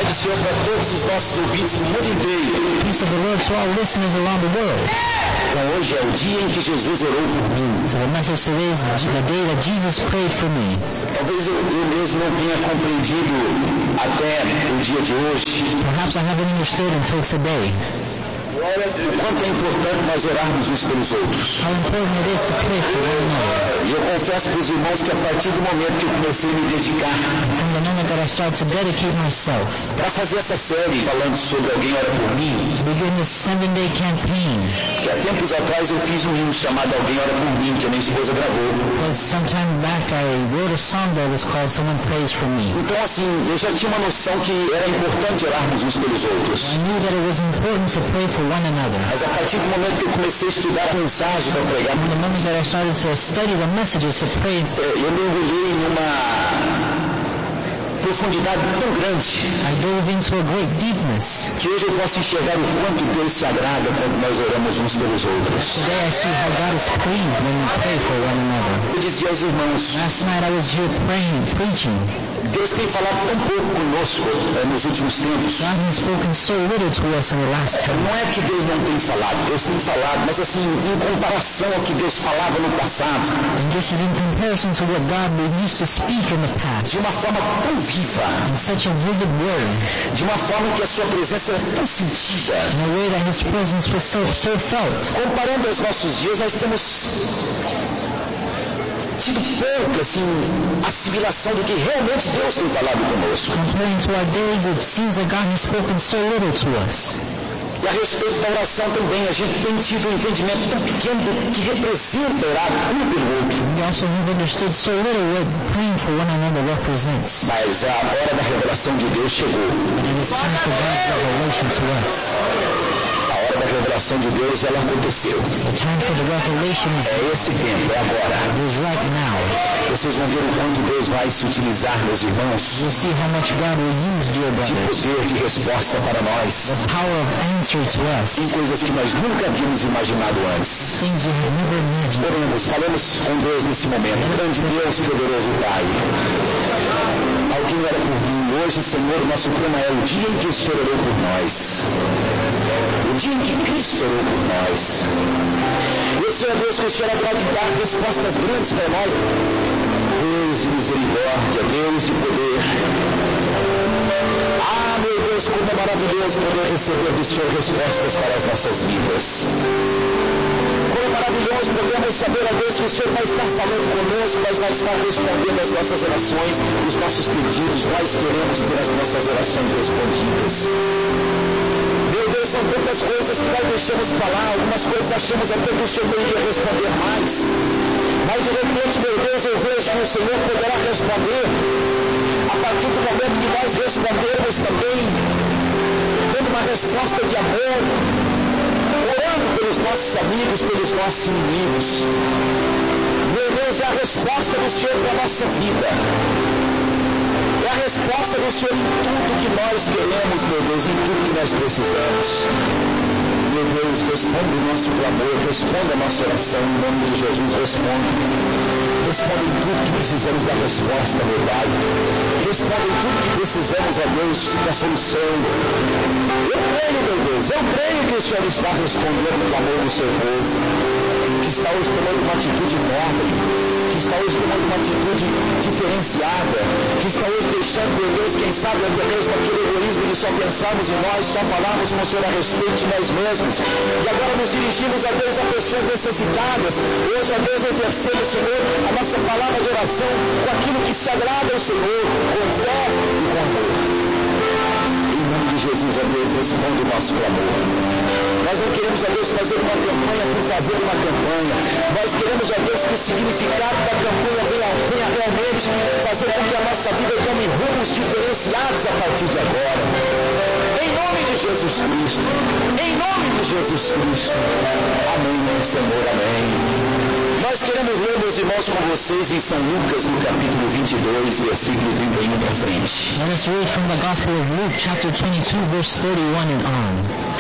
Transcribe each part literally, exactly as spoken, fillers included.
Pai do Senhor para todos os nossos ouvintes do mundo inteiro. Peace of the Lord to all listeners around the world. Então hoje é o dia em que Jesus orou por mim. So the message today is the day that Jesus prayed for me. Talvez eu, eu mesmo não tenha compreendido até o dia de hoje. Perhaps I haven't understood until today. O quanto é importante nós orarmos uns pelos outros. How important it is to pray for one another. E eu confesso para os irmãos que a partir do momento que eu comecei a me dedicar From the moment that I started to dedicate myself para fazer essa série falando sobre alguém ora por mim, to begin this seven-day campaign, que há tempos atrás eu fiz um hino chamado Alguém Ora por Mim, que a minha esposa gravou. because some time back I wrote a song that was called Someone Prays for Me. Então assim, eu já tinha uma noção que era importante orarmos uns pelos outros. I knew that it was important to pray for one another. Mas a partir do momento que eu comecei a estudar a mensagem para pregar, From the moment that I started to study the messages to pray, eu mergulhei numa profundidade tão grande I dove into a great deepness. que hoje eu posso enxergar o quanto Deus se agrada quando nós oramos uns pelos outros. Today I see how God is pleased when we pray for one another. Eu dizia aos irmãos, Last night I was here praying, preaching. Deus tem falado tão pouco conosco eh, nos últimos tempos. God has spoken so little to us in the last time. Não é que Deus não tem falado, Deus tem falado, mas assim, em comparação ao que Deus falava no passado, And this is in comparison to what God used to speak in the past. de uma forma tão viva, In such a vivid word. de uma forma que a sua presença era tão sentida. In a way that His presence was so, so felt. Comparando aos nossos dias, nós temos tido pouca assim, assimilação do que realmente Deus tem falado conosco. Comparing to our days, it seems like God has spoken so little to us. E a respeito da oração também, a gente tem tido um entendimento tão pequeno do que representa orar um pelo outro. We also have understood so little what praying for one another represents. Mas a hora da revelação de Deus chegou. And it is time for God's revelation to us. A hora da revelação de Deus, ela aconteceu. The time for the revelation is, É esse tempo, é agora. is right now. Vocês vão ver o quanto Deus vai se utilizar, meus irmãos, You'll see how much God will use, dear de brothers. poder de resposta para nós. The power of answer to us. Em coisas que nós nunca havíamos imaginado antes. Things we have never imagined. Oremos, falamos com Deus nesse momento. Grande Deus, poderoso Pai. Alguém ora por mim. Hoje, Senhor, nosso tema é o dia em que o Senhor orou por nós. O dia em que Cristo orou por nós. Eu, Senhor Deus, que o Senhor haverá de dar respostas grandes para nós. Deus de misericórdia, Deus de poder. Ah, meu Deus, como é maravilhoso poder receber do Senhor respostas para as nossas vidas. Como é maravilhoso podemos saber, a Deus, que o Senhor vai estar falando conosco, mas vai estar respondendo às nossas orações, os nossos pedidos. Nós queremos ter as nossas orações respondidas. Meu Deus, são tantas coisas que nós deixamos de falar, algumas coisas achamos até que o Senhor não iria responder mais. Mas de repente, meu Deus, eu vejo que o Senhor poderá responder a partir do momento que nós respondermos também, dando uma resposta de amor, orando pelos nossos amigos, pelos nossos inimigos. Meu Deus, é a resposta do Senhor para a nossa vida. É a resposta do Senhor em tudo que nós queremos, meu Deus, em tudo que nós precisamos. Meu Deus, responda o nosso clamor, responda a nossa oração, em nome de Jesus, responda. Responda em tudo que precisamos da resposta, meu Pai. Responda em tudo que precisamos, ó Deus, da solução. Eu creio, meu Deus, eu creio que o Senhor está respondendo o clamor do seu povo, que está hoje tomando uma atitude nobre, que está hoje tomando uma atitude diferenciada, que está hoje deixando, meu Deus, quem sabe até mesmo aquele egoísmo de só pensarmos em nós, só falarmos com o Senhor a respeito de nós mesmos, e agora nos dirigimos, a Deus, a pessoas necessitadas. Hoje, a Deus, exercemos, Senhor, a nossa palavra de oração com aquilo que se agrada ao Senhor, com fé e com amor. Em nome de Jesus, ó Deus, responda o nosso clamor. Nós não queremos, ó Deus, fazer uma campanha por fazer uma campanha. Nós queremos, ó Deus, que o significado da campanha venha, venha realmente fazer com que a nossa vida tome rumos diferenciados a partir de agora. Em nome de Jesus Cristo. Em nome de Jesus Cristo. Amém, Senhor, amém. Nós queremos ler, meus irmãos, com vocês em São Lucas, no capítulo vinte e dois, versículo trinta e um para frente. Let us read from the Gospel of Luke, chapter twenty-two, verse thirty-one and on.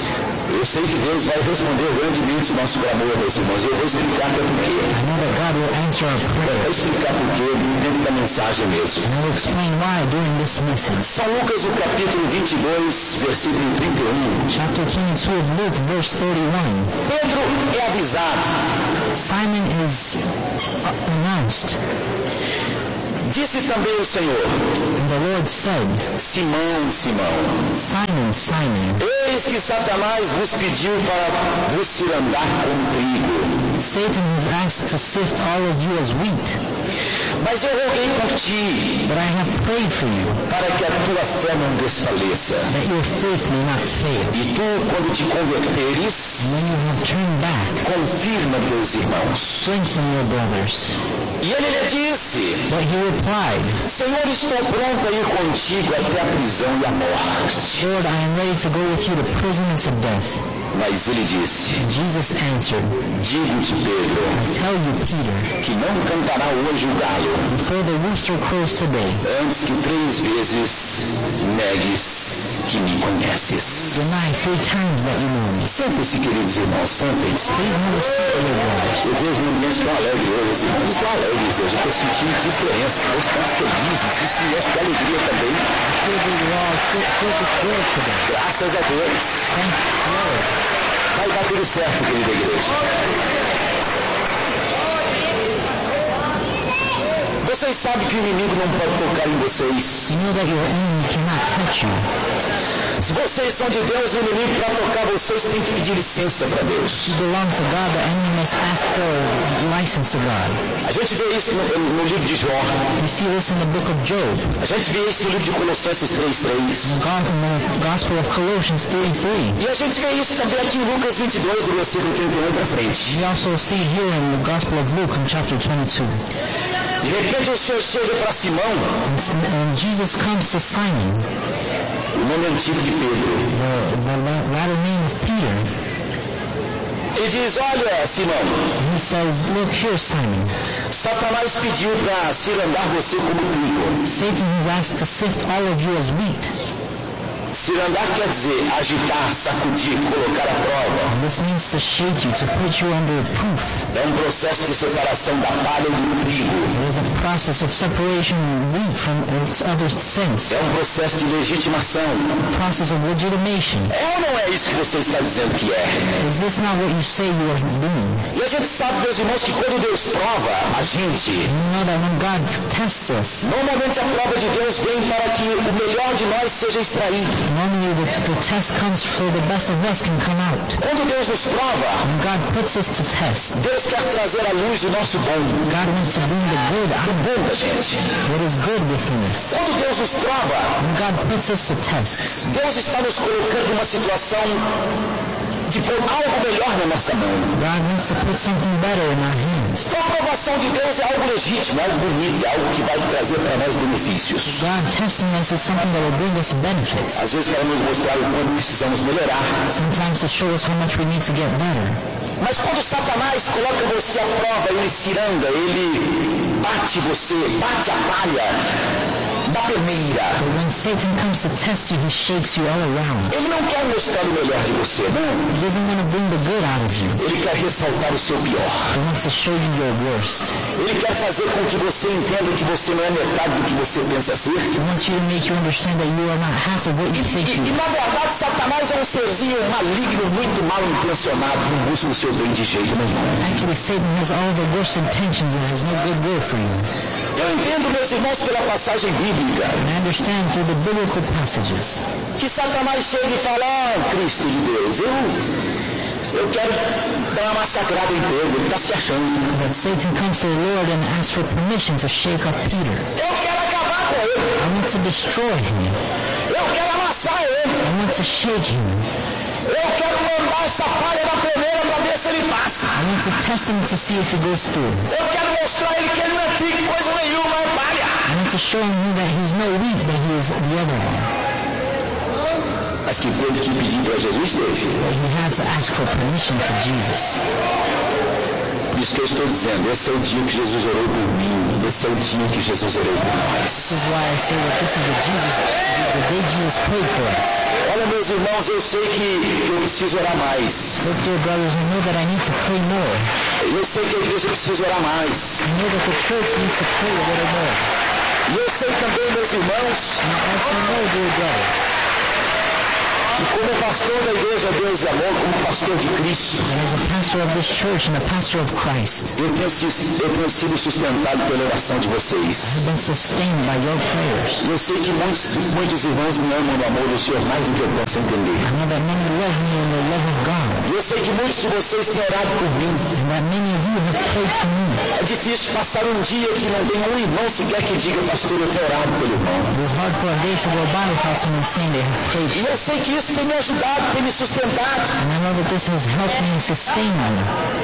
Eu sei que Deus vai responder grandemente nosso clamor, meus irmãos. Eu vou explicar até por quê. I know that God will answer our Eu prayer. vou explicar por quê dentro da mensagem mesmo. And I will explain why during this message. São Lucas, no capítulo vinte e dois, versículo trinta e um. Chapter twenty-two of Luke, verse thirty-one. Pedro é avisado. Simon is announced. Disse também o Senhor: And the Lord said, Simão, Simão, Simon, Simon, eis que Satanás vos pediu para vos cirandar como trigo. Satan has asked to sift all of you as wheat, Mas eu roguei por ti, but I have prayed for you, para que a tua fé não desfaleça. that your faith may not fail. E tu, quando te converteres, And when you have turned back, confirma teus irmãos. strengthen your brothers. E ele lhe disse: But he replied, Senhor, estou pronto a ir contigo até a prisão e a morte. Lord, I am ready to go with you to prison and to death. Mas ele disse: And Jesus answered, Digo-te, Pedro, I tell you, Peter, que não cantará hoje o galo, before the rooster crows today, antes que três vezes negues que me conheces. deny three times that you know me. Sentem-se, queridos irmãos, sentem-se. Please have a seat, little brothers. Eu vejo um ambiente tão alegre hoje, os irmãos estão alegres hoje, eu estou sentindo diferença, eles estão felizes, isso me enche de alegria também. I feel that you're all filled filled with joy today. Graças a Deus. Thank you, Lord. Vai dar tudo certo, querida igreja. Vocês sabem que o inimigo não pode tocar em vocês. You know that your enemy cannot touch you. Se vocês são de Deus, o inimigo para tocar vocês tem que pedir licença para Deus. If you belong to God, the enemy must ask for a license to God. A gente vê isso no, no livro de Jó. We see this in the book of Job, A gente vê isso no livro de Colossenses três, três. in the Gospel of Colossians three three. E a gente vê isso também aqui em Lucas vinte e dois, do versículo trinta e um para frente. We also see here in the Gospel of Luke in chapter twenty-two. De repente o Senhor chega para Simão, And, and Jesus comes to Simon, o nome antigo de Pedro, the, the la- latter name of Peter, e diz: Olha, Simão, and he says, Look here, Simon, Satanás pediu para cirandar você como trigo. Satan has asked to sift all of you as wheat. Cirandar quer dizer agitar, sacudir, colocar à prova. And this means to shake you, to put you under proof. É um processo de separação da palha e do trigo. It is a process of separation of wheat from its other sense, É um processo de legitimação. a process of legitimation. É ou não é isso que você está dizendo que é? Is this not what you say you are doing? E a gente sabe, meus irmãos, que quando Deus prova a gente, And you know that when God tests us, normalmente a prova de Deus vem para que o melhor de nós seja extraído. normally the, the test comes so the best of us can come out. Quando Deus nos prova, When God puts us to test, Deus quer trazer à luz o nosso bom, God wants to bring the good o out, bom da gente. what is good within us. Quando Deus nos prova, When God puts us to tests, Deus está nos colocando numa situação de pôr algo melhor na nossa mão. God wants to put something better in our hands. Então, a aprovação de Deus é algo legítimo, é algo bonito, é algo que vai trazer para nós benefícios. God testing us is something that will bring us benefits. Às vezes para nos mostrar o quanto precisamos melhorar. Sometimes to show us how much we need to get better. Mas quando Satanás coloca você à prova, ele ciranda, ele bate você, bate a palha da peneira. But when Satan comes to test you, he shakes you all around. Ele não quer mostrar o melhor de você, não. He doesn't want to bring the good out of you. Ele quer ressaltar o seu pior. He wants to show you your worst. Ele quer fazer com que você entenda que você não é metade do que você pensa ser. He wants you to make you understand that you are not half of what you think E, you e are. na verdade, Satanás é um serzinho maligno, muito mal intencionado, não busca o seu bem de jeito nenhum. Actually, Satan has all the worst intentions and has no good will for you. Eu entendo, meus irmãos, pela passagem bíblica, And I understand through the biblical passages que Satanás chega e fala: ah, Cristo de Deus, eu, eu quero dar uma massacrada em Pedro, ele está se achando. that Satan comes to the Lord and asks for permission to shake up Peter. Eu quero acabar com ele, I want to destroy him. eu quero amassar ele, I want to shake him. eu quero mandar essa palha na peneira para ver se ele passa. I want to test him to see if he goes through. Eu quero mostrar a ele que ele não é trigo, coisa nenhuma, é palha. I want to show him that he's no wheat, but he is the other one. Mas que foi que pediu para Jesus teve. But he had to ask for permission to Jesus. Por isso que eu estou dizendo, esse é o dia que Jesus orou por mim, esse é o dia que Jesus orou por nós. This is why I say that this is the Jesus, the day Jesus prayed for us. Olha, meus irmãos, eu sei que eu preciso orar mais. Look, dear brothers, I know that I need to pray more. Eu sei que a igreja precisa orar mais. I know that the church needs to pray a little more. E eu sei também, meus irmãos, And I also know, dear brothers, que como pastor da igreja Deus e Amor, como pastor de Cristo, that as a pastor of this church and a pastor of Christ, eu tenho, eu tenho sido sustentado pela oração de I vocês. have been sustained by your prayers. E eu sei que muitos, muitos irmãos me amam no amor do Senhor mais do que eu posso entender. I know that many love me in the love of God, E eu sei que muitos de vocês têm orado por mim. and that many of you have prayed for me. É difícil passar um dia que não tem um irmão sequer que diga, pastor, eu tenho orado pelo irmão. It is hard for a day to go by without someone saying they have prayed. E eu sei que isso tem me ajudado, tem me sustentado. And I know that this has helped me and sustained me.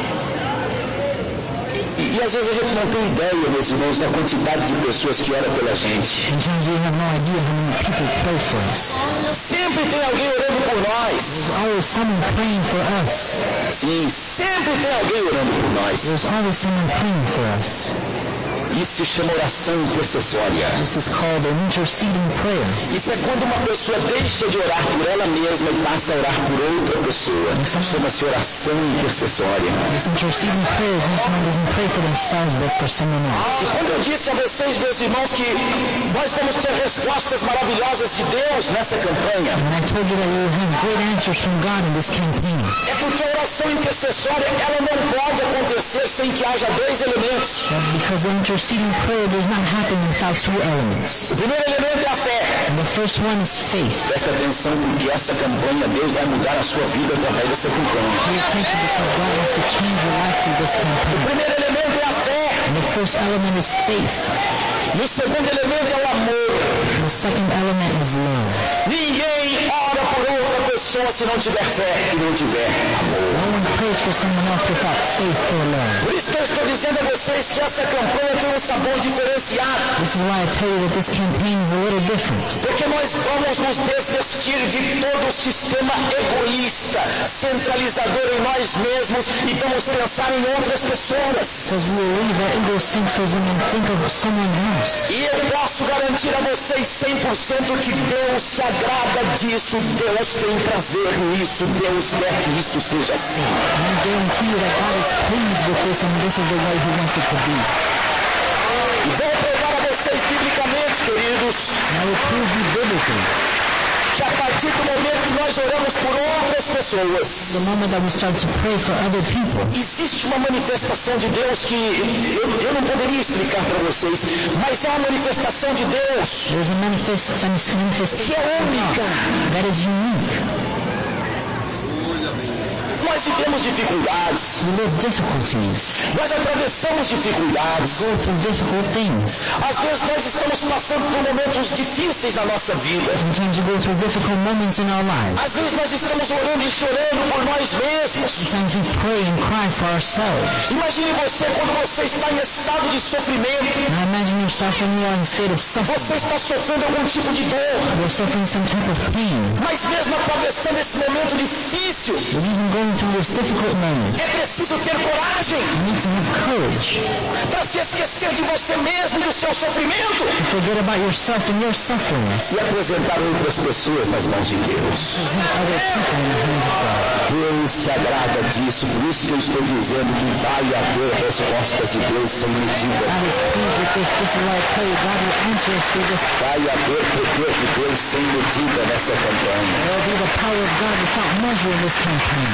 E, e às vezes a gente não tem ideia, meus irmãos, da quantidade de pessoas que oram pela gente. Sometimes we have no idea how many people pray for us. Sempre tem alguém orando por nós. There's always someone praying for us. Sim, sempre tem alguém orando por nós. There's always someone praying for us. Isso se chama oração intercessória. This is called an interceding prayer. Isso é quando uma pessoa deixa de orar por ela mesma e passa a orar por outra pessoa. Isso chama-se oração intercessória. This interceding prayer is when someone doesn't pray for themselves but for someone else. E quando eu disse a vocês, meus irmãos, que nós vamos ter respostas maravilhosas de Deus nessa campanha, And I told you that we will have great answers from God in this campaign. é porque a oração intercessória, ela não pode acontecer sem que haja dois elementos. That's because the interceding prayer does not happen without two elements. O primeiro elemento é a fé. And the first one is faith. Presta atenção, porque essa campanha, Deus vai mudar a sua vida através dessa campanha. Pay attention because God wants to change your life through this O campaign. primeiro elemento é a fé. And the first element is faith. E o segundo elemento é o amor. And the second element is love. Ninguém ora por outra pessoa se não tiver fé e não tiver amor. No one prays for someone else without faith or love. Por isso que eu estou dizendo a vocês que essa campanha tem um sabor diferenciado. This is why I tell you that this campaign is a little different. Porque nós vamos nos desvestir de todo o sistema egoísta, centralizador em nós mesmos e vamos pensar em outras pessoas. Because we will leave our egocentrism and think of someone else. E eu posso garantir a vocês cem por cento que Deus se agrada disso, Deus tem prazer nisso, Deus quer que isso seja assim. And I guarantee you that God is pleased with this and this is the way He wants it to be. E vou provar a vocês biblicamente, queridos, And I will prove you biblically. que a partir do momento que nós oramos por outras pessoas, The moment that we start to pray for other people, existe uma manifestação de Deus que eu, eu não poderia explicar para vocês, mas é uma manifestação de Deus there's a manifest, manifestation que é única. that is unique. Nós vivemos dificuldades, We live difficulties. nós atravessamos dificuldades. Go through difficult things. Às vezes nós estamos passando por momentos difíceis na nossa vida. Sometimes we go through difficult moments in our lives. Às vezes nós estamos orando e chorando por nós mesmos. Sometimes we pray and cry for ourselves. Imagine você quando você está em estado de sofrimento. Now imagine yourself when you are in a state of suffering. Você está sofrendo algum tipo de dor. You're suffering some type of pain. Mas mesmo atravessando esse momento difícil, But even going through this difficult moment, é preciso ter coragem you need to have courage para se esquecer de você mesmo e do seu sofrimento to forget about yourself and your sufferings. e apresentar outras pessoas nas mãos de Deus. Present other people in the hands of God. Deus se agrada disso, por isso que eu estou dizendo que vai haver respostas de Deus sem medida. God is pleased with this. This is why I tell you God will answer us through this. Vai haver poder de Deus sem medida nessa campanha. There will be the power of God without measure in this campaign.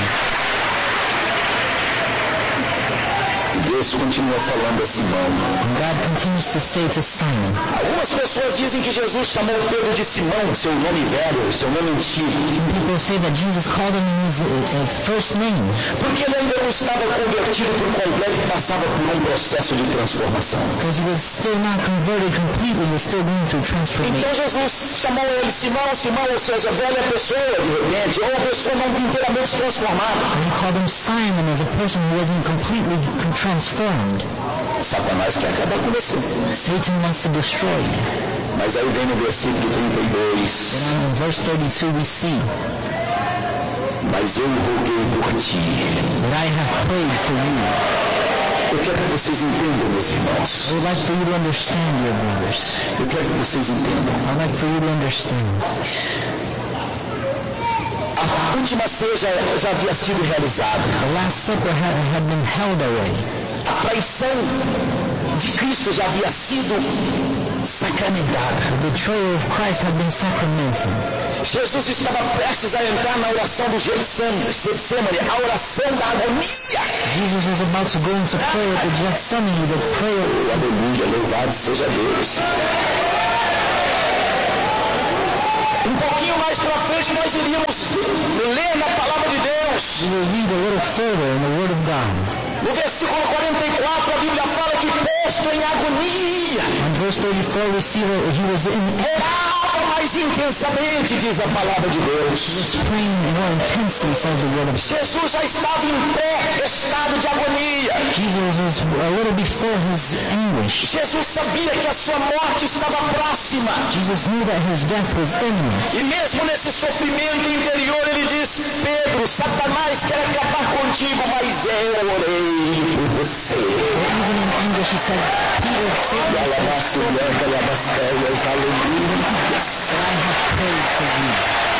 E Deus continua falando a Simão. And God continues to say to Simon. Algumas pessoas dizem que Jesus chamou Pedro de Simão, seu nome velho, seu nome antigo, Some people say that Jesus called him in his uh, uh, first name porque ele ainda não estava convertido por completo e passava por um processo de transformação. because he was still not converted completely. He was still going through transformation. Então Jesus chamou ele Simão, Simão, ou seja, velha pessoa de repente, ou uma pessoa não inteiramente transformada. And he called him Simon as a person who wasn't completely transformed. Satanás quer acabar com você. Satan wants to destroy you. Mas aí vem no versículo trinta e dois. And in verse thirty-two we see, Mas eu roguei por ti. But I have prayed for you. Eu quero que vocês entendam, meus irmãos. I would like for you to understand, dear brothers. Eu quero que vocês entendam. I would like for you to understand. A última ceia já, já havia sido realizada. The Last Supper had, had been held already. A traição de Cristo já havia sido sacramentada. The betrayal of Christ had been sacramented. Jesus estava prestes a entrar na oração do Getsemane, a oração da agonia. Jesus was about to go into prayer at the Gethsemane, the prayer. Oh, aleluia, louvado seja Deus. Um pouquinho mais para frente nós iríamos ler na palavra de Deus. We will read a little further in the Word of God. No versículo quarenta e quatro a Bíblia fala que posto em agonia. In verse thirty-four we see that he was in orava mais intensamente, diz a palavra de Deus. He was praying more intensely, says the Word of God. Jesus já estava em pré-estado de agonia. Jesus was a little before his anguish. Jesus sabia que a sua morte estava próxima. Jesus knew that his death was imminent. E mesmo nesse sofrimento interior ele diz: Pedro, Satanás quer acabar contigo, mas eu orei por você. Even in anguish he said, Peter, Satan has but I have prayed for you.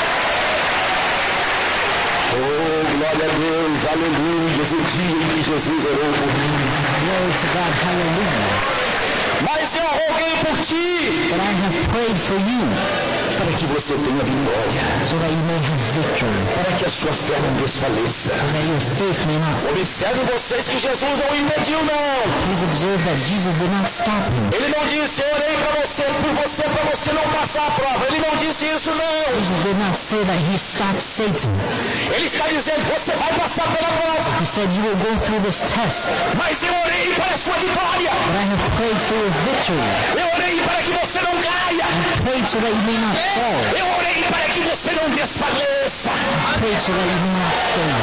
Oh, glória a Deus, aleluia, o dia em que Jesus orou por mim. Glory to God, hallelujah. Mas eu roguei por ti, but I have prayed for you, para que você tenha vitória, so that you may have victory, para que a sua fé não desfaleça. so that your faith may not. Observe vocês que Jesus não impediu, não. Please observe that Jesus did not stop him. Ele não disse: eu orei para você, por você, para você não passar a prova. Ele não disse isso, não. Jesus did not say that he stopped Satan. Ele está dizendo: você vai passar pela prova. He said you will go through this test, mas eu orei para a sua vitória. but I have prayed for your victory. Eu orei para que você não caia. I prayed so that you may not fall. Eu orei para que você não desfaleça. I prayed so that you may not fail.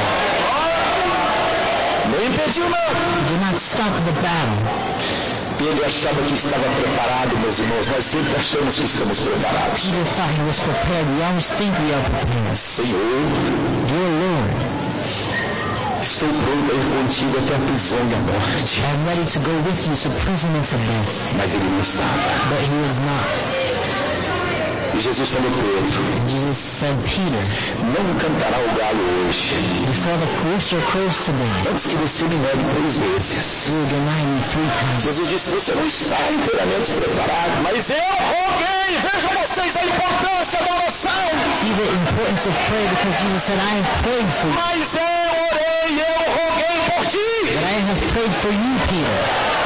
Não impediu, não. He did not stop the battle. Pedro achava que estava preparado, meus irmãos. Nós sempre achamos que estamos preparados. Peter thought he was prepared. We always think we are prepared. Senhor, Dear Lord, estou pronto a ir contigo até a prisão e a morte. I'm ready to go with you to prison and to death. Mas ele não estava. But he was not. E Jesus falou: Pedro, Jesus said, Peter, não cantará o galo hoje, before the rooster crows today, antes que você me negue três vezes. you will deny me three times. Jesus disse: você não está inteiramente preparado, mas eu roguei. Vejam vocês a importância da oração. See the importance of prayer, because Jesus said, I have prayed for you. Mas eu orei, eu roguei por ti. But I have prayed for you, Peter.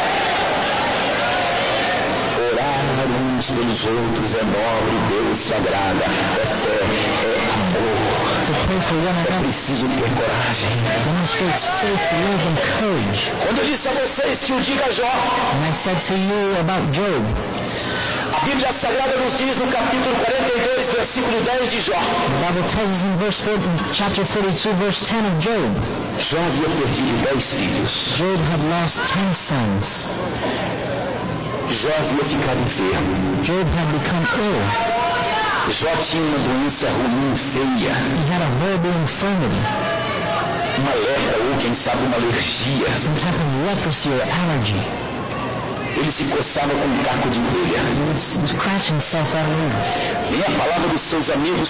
Orar uns pelos outros é nobre, Deus se agrada, é fé, é amor. To pray for one É another preciso ter coragem. demonstrates faith, love, and courage. Quando eu disse a vocês que o diga Jó, And I said to you about Job, a Bíblia Sagrada nos diz no capítulo quarenta e dois, versículo dez de Jó. the Bible tells us in verse four, in chapter forty-two, verse ten of Job, Jó havia perdido dez filhos. Job had lost ten sons. Jó havia ficado enfermo. Job had become ill. Jó tinha uma doença ruim, feia, He had a horrible infirmity, uma lepra ou quem sabe uma alergia. some type of leprosy or allergy. Ele se coçava com um caco de telha. He would s- scratch himself all over. Nem a palavra dos seus amigos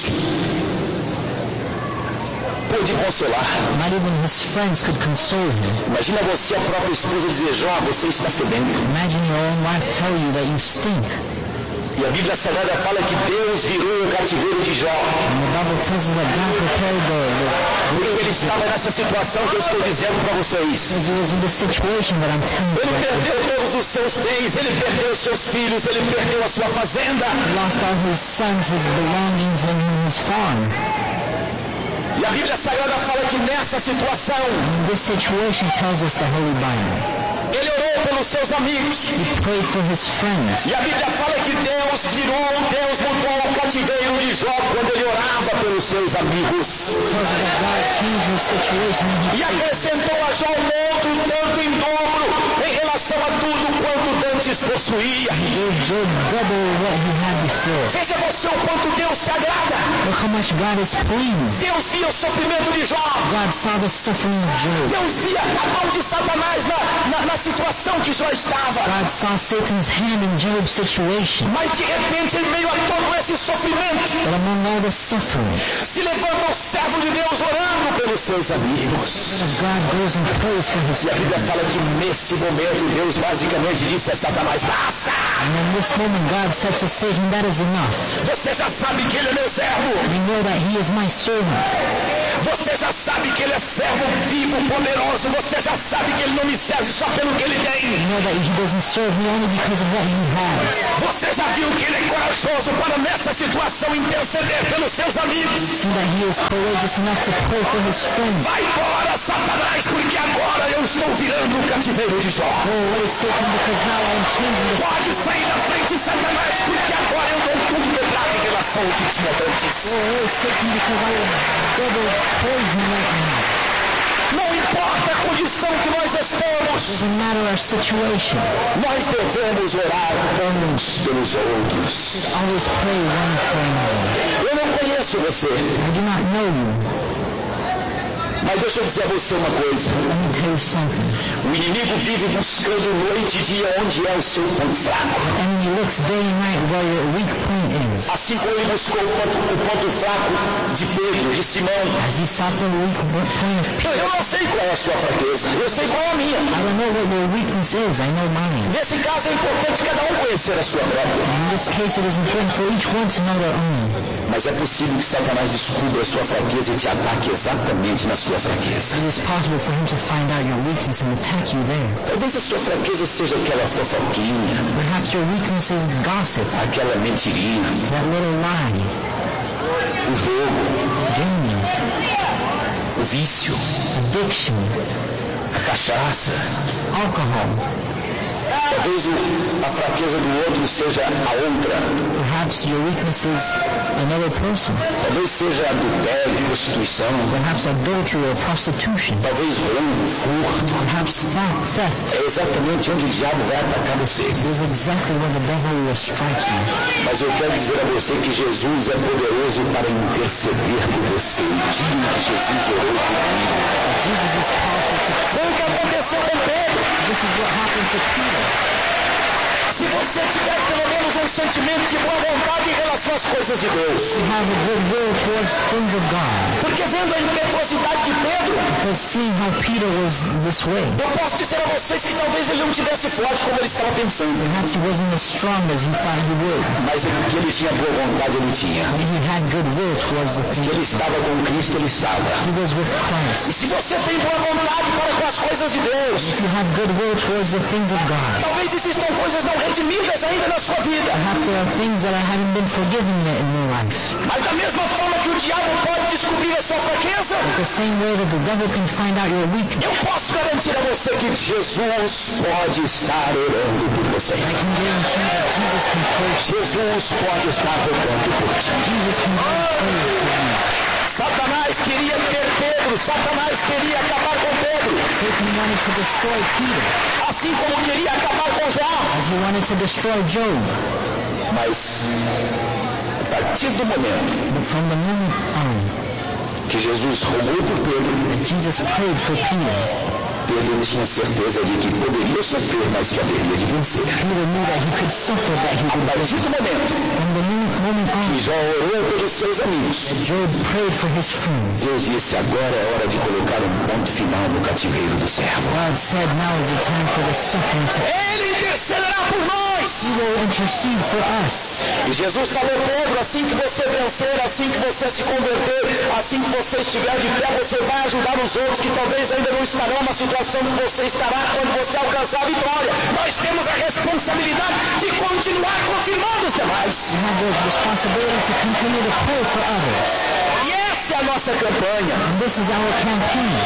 pôde consolar. Not even his friends could console him. Imagina você, a própria esposa, dizer: Jó, você está fedendo. Imagine your own wife tell you that you stink. E a Bíblia Sagrada fala que Deus virou o cativeiro de Jó. And the Bible tells us that God prepared the, the Porque ele estava nessa situação que eu estou dizendo para vocês. because he was in the situation that I'm telling Ele you. perdeu todos os seus bens, ele perdeu os seus filhos, ele perdeu a sua fazenda. He lost all his sons, his belongings, and his farm. E a Bíblia Sagrada fala que nessa situação, And this situation tells us the Holy Bible. ele orou pelos seus amigos. He prayed for his friends. E a Bíblia fala que Deus virou, Deus mudou o cativeiro de Jó quando ele orava pelos seus amigos. It tells us that God changed his situation and E he acrescentou a Jó um outro tanto em dobro em relação a tudo quanto antes possuía. He gave Job double what he had before. Veja você o quanto Deus se agrada. Look how much God is pleased. Deus via o sofrimento de Jó. God saw the suffering of Job. Deus via a mão de Satanás na, na, na situação que Jó estava. God saw Satan's hand in Job's situation. Mas de repente, em meio a todo esse sofrimento, But among all the suffering, se levanta o servo de Deus orando pelos seus amigos. God goes and prays for his E a Bíblia friends. fala que nesse momento Deus basicamente disse a Satanás: basta! And in this moment God said to Satan, that is enough. Você já sabe que ele é meu servo. You know that he is my servant. Você já sabe que ele é servo vivo, poderoso. Você já sabe que ele não me serve só pelo que ele tem. You know that he doesn't serve me only because of what he has. Você já viu que ele é corajoso para nessa situação interceder pelos seus amigos. You see that he is courageous enough to pray for his friends. Vai embora, Satanás, porque agora eu estou virando o cativeiro de Jó. Go away, Satan, because now I am changing the... Pode sair da frente, Satanás, porque agora eu dou tudo dobrado em relação ao que tinha antes. Go away, Satan, because I will double praise him right now. Não importa a condição que nós estamos, Doesn't matter our situation. nós devemos orar uns pelos outros. Always pray one for another. Eu não conheço você, I do not know you. mas deixa eu dizer a você uma coisa. Let me tell you something. O inimigo vive buscando noite e dia onde é o seu ponto fraco. The enemy looks day and night where your weak point is. Assim como ele buscou o ponto, o ponto fraco de Pedro, de Simão. As he sought the weak point of Peter. Eu não sei qual é a sua fraqueza, eu sei qual é a minha. I don't know what your weakness is. I know mine. Nesse caso é importante cada um conhecer a sua própria. In this case, it is important for each one to know their own. Mas é possível que Satanás descubra a sua fraqueza e te ataque exatamente na sua fraqueza. It is possible for him to find out your weakness and attack you there. Talvez a sua fraqueza seja aquela fofoquinha, Perhaps your weakness is gossip, aquela mentirinha, that little lie, o jogo, gaming, o vício, addiction, a cachaça. alcohol. Talvez o, a fraqueza do outro seja a outra. Perhaps your weakness is another person. Talvez seja adultério, prostituição. Perhaps adultery or prostitution. Talvez roubo, furto. Perhaps that theft. É exatamente onde o diabo vai atacar você. It is exactly where the devil will strike you. Mas eu quero dizer a você que Jesus é poderoso para interceder por você. Diga que Jesus orou por mim. Jesus is powerful to... Foi o que aconteceu com Pedro. This is what happened to Peter. Se você tiver pelo menos um sentimento de boa vontade em relação às coisas de Deus. To have a good will towards things of God. Porque vendo a impetuosidade de Pedro, Because seeing how Peter was this way, eu posso dizer a vocês que talvez ele não tivesse forte como ele estava pensando. perhaps he wasn't as strong as he thought he would. Mas que ele tinha boa vontade, ele tinha. But he had good will towards the Que things. ele estava com Cristo, ele estava. He was with E Christ. se você tem boa vontade para com as coisas de Deus, If you have good will towards the things of God, talvez existam coisas não redimidas ainda na sua vida. perhaps there are things that haven't been forgiven yet in your life. Mas da mesma forma que o diabo pode descobrir a sua fraqueza, The same way that the devil can find out your weakness, eu posso garantir a você que Jesus pode estar orando por você. I can guarantee that Jesus can pray. Jesus pode estar orando por ti. Jesus can pray for you. Satanás queria ter Pedro, Satanás queria acabar com Pedro, Satan wanted to destroy Peter, assim como queria acabar com Jó. as he wanted to destroy Job. Mas a partir do momento But from the moment on que Jesus rogou por Pedro, that Jesus prayed for Peter, Pedro tinha certeza de que poderia sofrer, mas que haveria de vencer. Peter knew that he could suffer, that he A would partir do momento From the mo- moment que on Jó orou pelos seus amigos, that Job prayed for his friends, Deus disse: agora é hora de colocar um ponto final no cativeiro do servo. God said, now is the time for the suffering to... Ele intercederá por nós. He will intercede for us. E Jesus falou: Pedro, assim que você vencer, assim que você se converter, assim que você estiver de pé, você vai ajudar os outros que talvez ainda não estarão na situação que você estará quando você alcançar a vitória. Nós temos a responsabilidade de continuar confirmando os demais. You have the responsibility to continue to pray for others. E essa Essa é a nossa campanha. And this is our campaign.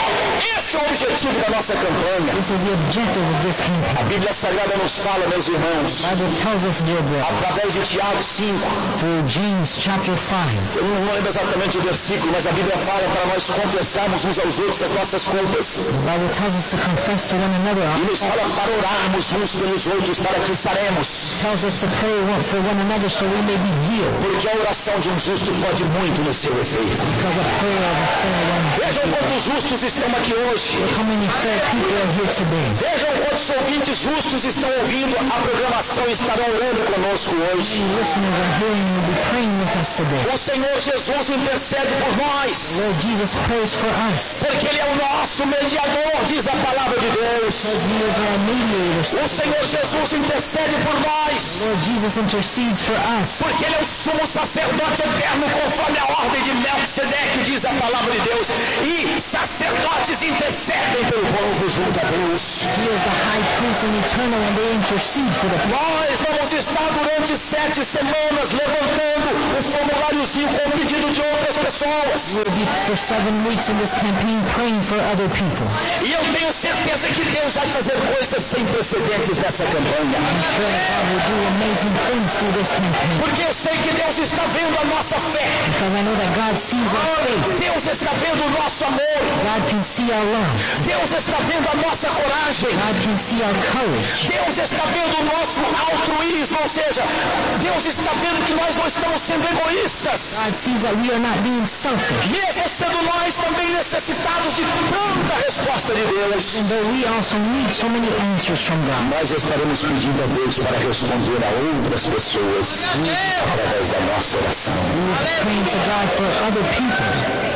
Esse é o objetivo da nossa campanha. This is the objective of this campaign. A Bíblia Sagrada nos fala, meus irmãos, The Bible tells us, dear brother, através de Tiago cinco. through James chapter five. Eu não lembro exatamente o versículo, mas a Bíblia fala para nós confessarmos uns aos outros as nossas culpas. The Bible tells us to confess to one another. E nos fala para orarmos uns pelos outros para que saremos. It tells us to pray one for one another so we may be healed. Porque a oração de um justo pode muito no seu efeito. Because a prayer of a fair one. Vejam quantos justos estão aqui hoje. Look how many fair people are here today. Vejam quantos ouvintes justos estão ouvindo a programação e estarão orando conosco hoje. Many listeners are hearing and will be praying with us today. O Senhor Jesus intercede por nós. Lord Jesus prays for us. Porque Ele é o nosso mediador, diz a palavra de Deus. Because he is our mediator. O Senhor Jesus intercede por nós. Lord Jesus intercedes for us. Porque Ele é o sumo sacerdote eterno, conforme a ordem de Melquisedeque, diz a palavra de Deus. E sacerdotes intercedem pelo povo junto a Deus. He is the high priest and eternal, and they intercede for the people. Nós vamos estar durante sete semanas levantando o formuláriozinho com o pedido de outras pessoas. We will be for seven weeks in this campaign praying for other people. E eu tenho certeza que Deus vai fazer coisas sem precedentes nessa campanha. I'm sure God will do amazing things through this campaign. Porque eu sei que Deus está vendo a nossa fé. Because I know that God sees our faith. Deus está vendo o nosso amor. God can see our love. Deus está vendo a nossa coragem. God can see our courage. Deus está vendo o nosso altruísmo, ou seja, Deus está vendo que nós não estamos sendo egoístas. God sees that we are not being selfish. Mesmo sendo nós também necessitados de tanta resposta de Deus. And though we also need so many answers from God. Nós estaremos pedindo a Deus para responder a outras pessoas através da nossa oração. We will be praying to God for other people.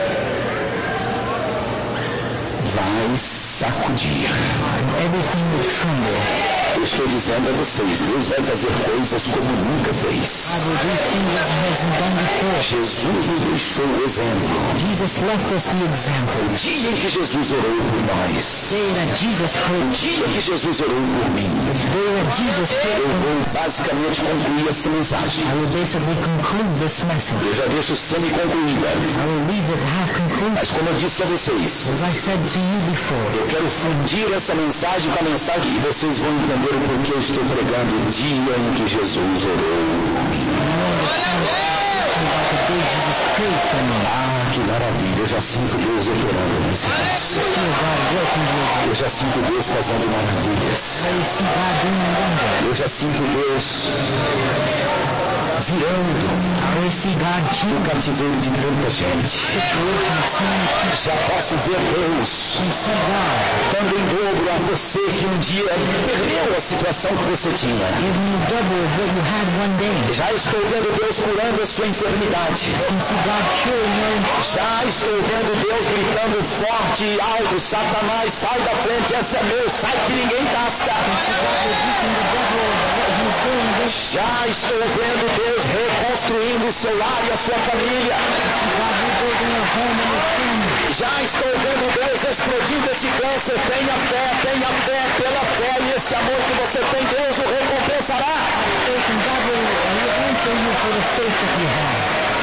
Vai sacudir. Everything will tremble. Eu estou dizendo a vocês, Deus vai fazer coisas como nunca fez. God will do things as he hasn't done before. Jesus nos deixou o exemplo. Jesus left us the example. O dia em que Jesus orou por nós. The day that Jesus O prayed. dia que Jesus orou por mim. The day that Jesus Eu prayed. vou basicamente concluir essa mensagem. I will basically conclude this message. Eu já deixo semi-concluída. I will leave it half concluded. Mas como eu disse a vocês, As I said to you before, eu quero fundir essa mensagem com a mensagem e vocês vão entender o porquê eu estou pregando o dia em que Jesus orou por mim. you understand about the day Jesus prayed for me. Ah, que maravilha! Eu já sinto Deus operando, meus irmãos. Feel God working with you. Eu já sinto Deus fazendo maravilhas. I will see God doing wonders. Eu já sinto Deus virando I will see God o change cativeiro de tanta gente. situations, turning things. Já posso ver Deus And see God dando em dobro a você que um dia perdeu a situação que você tinha. giving you double of what you had one day. Já estou vendo Deus curando a sua enfermidade. You can see God curing your infirmity. Já estou vendo Deus gritando forte e alto: Satanás, sai da frente, essa é meu, sai que ninguém tasca. You can see God rebuking the devil over what he's doing against you. Já estou vendo Deus reconstruindo o seu lar e a sua família. You can see God rebuilding your home and your family. Já estou vendo Deus explodindo esse câncer. Tenha fé, tenha fé, pela fé e esse amor que você tem, Deus o recompensará. Faith in God will will answer you for the faith that you have.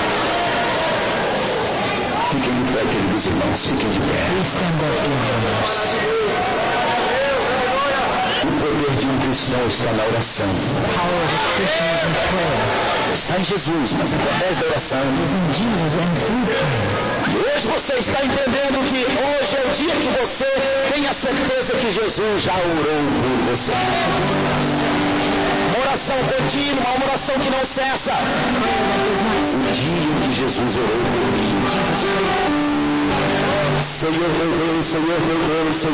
Fiquem de pé, queridos irmãos, fiquem de pé. Please stand up, dear brothers. O poder de um cristão está na oração. The power of a Christian is in prayer. Está em Jesus, mas através da oração. It is in Jesus and through prayer. E hoje você está entendendo que hoje é o dia que você tem a certeza que Jesus já orou por você. Uma oração contínua, uma oração que não cessa. Prayer that does not O dia em que Jesus orou por mim. Jesus prayed. Senhor meu Deus, Senhor meu Deus, Senhor.